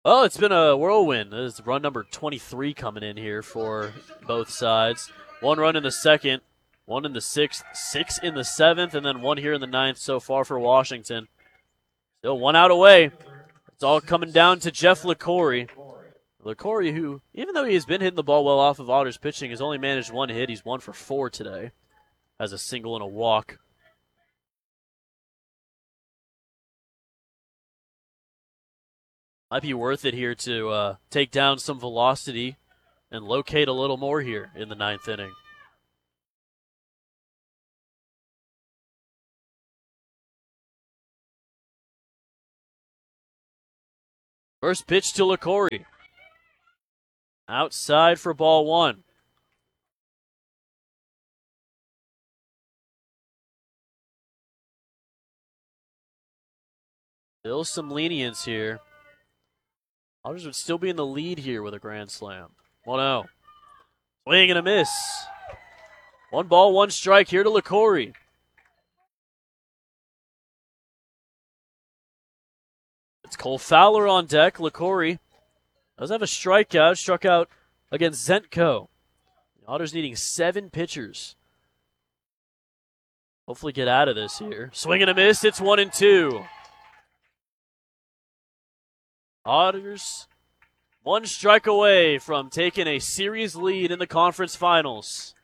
Well, it's been a whirlwind. This is run number 23 coming in here for both sides. One run in the second, one in the sixth, six in the seventh, and then one here in the ninth so far for Washington. Still one out away. It's all coming down to Jeff LaCorey. LaCorey, who, even though he has been hitting the ball well off of Otter's pitching, has only managed one hit. He's 1 for 4 today. Has a single and a walk. Might be worth it here to take down some velocity and locate a little more here in the ninth inning. First pitch to LaCorey. Outside for ball one. Still some lenience here. Otters would still be in the lead here with a grand slam. 1-0. Swing and a miss. 1 ball, 1 strike here to LaCorey. It's Cole Fowler on deck. LaCorey does have a strikeout. Struck out against Zentko. The Otters needing 7 pitchers. Hopefully get out of this here. Swing and a miss. It's 1-2. Otters 1 strike away from taking a series lead in the conference finals.